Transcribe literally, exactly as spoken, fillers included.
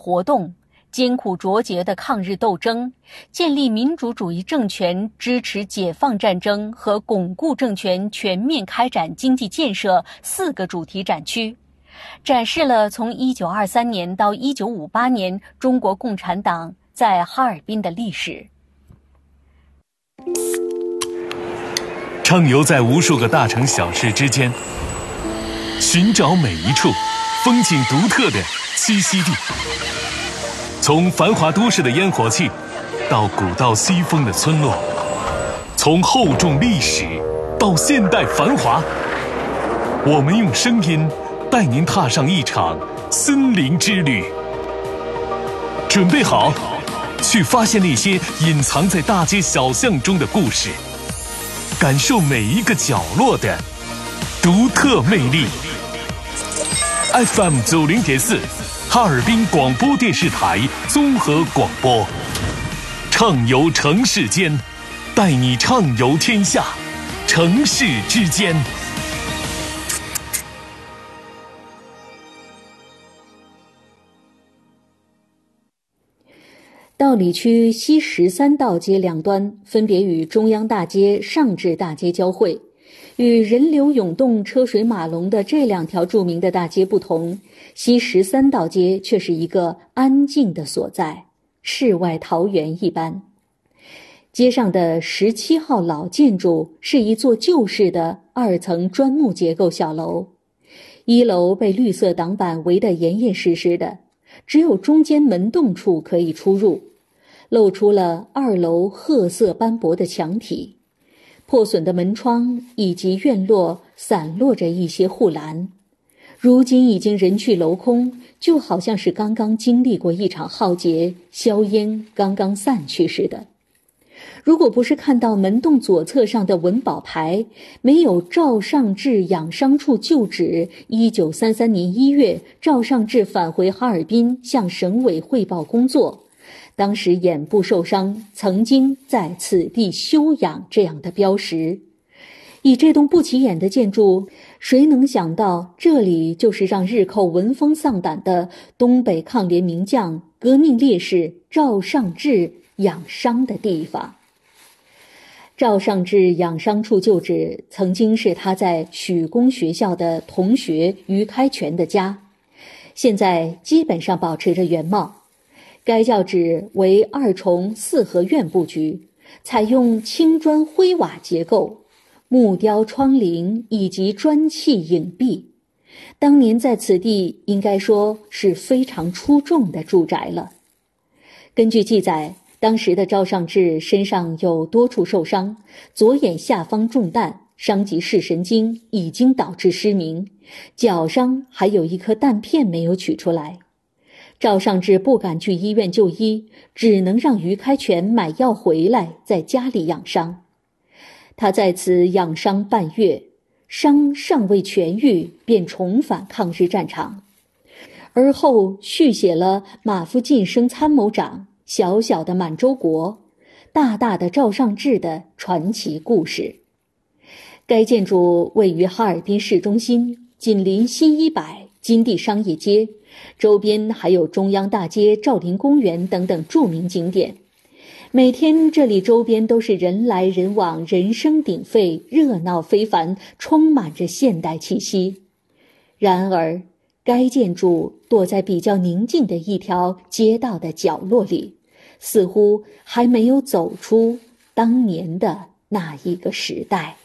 活动，艰苦卓绝的抗日斗争，建立民主主义政权，支持解放战争和巩固政权，全面开展经济建设四个主题展区，展示了从一九二三年到一九五八年中国共产党在哈尔滨的历史。 畅游在无数个大城小市之间，寻找每一处风景独特的栖息地。从繁华都市的烟火气，到古道西风的村落，从厚重历史到现代繁华，我们用声音带您踏上一场森林之旅。准备好，去发现那些隐藏在大街小巷中的故事，感受每一个角落的独特魅力。F M 九零点四，哈尔滨广播电视台综合广播，畅游城市间，带你畅游天下，城市之间。 道里区西十三道街两端分别与中央大街、上至大街交汇。与人流涌动、车水马龙的这两条著名的大街不同，西十三道街却是一个安静的所在，世外桃源一般。街上的十七号老建筑是一座旧式的二层砖木结构小楼，一楼被绿色挡板围得严严实实的，只有中间门洞处可以出入，露出了二楼褐色斑驳的墙体。破损的门窗以及院落散落着一些护栏，如今已经人去楼空，就好像是刚刚经历过一场浩劫，硝烟刚刚散去似的。如果不是看到门洞左侧上的文保牌，没有赵尚志养伤处旧址，一九三三年一月赵尚志返回哈尔滨向省委汇报工作，当时眼部受伤，曾经在此地休养这样的标识。以这栋不起眼的建筑，谁能想到这里就是让日寇闻风丧胆的东北抗联名将、革命烈士赵尚志养伤的地方。赵尚志养伤处旧址曾经是他在许公学校的同学于开全的家，现在基本上保持着原貌。该教址为二重四合院布局，采用青砖灰瓦结构，木雕窗棂以及砖砌影壁。当年在此地应该说是非常出众的住宅了。根据记载，当时的赵尚志身上有多处受伤，左眼下方中弹，伤及视神经，已经导致失明，脚上还有一颗弹片没有取出来。赵尚志不敢去医院就医，只能让于开全买药回来，在家里养伤。他在此养伤半月，伤尚未痊愈，便重返抗日战场，而后续写了马夫晋升参谋长、小小的满洲国、大大的赵尚志的传奇故事。该建筑位于哈尔滨市中心，紧邻新一百、金地商业街，周边还有中央大街、兆麟公园等等著名景点。每天这里周边都是人来人往，人声鼎沸，热闹非凡，充满着现代气息。然而该建筑躲在比较宁静的一条街道的角落里，似乎还没有走出当年的那一个时代。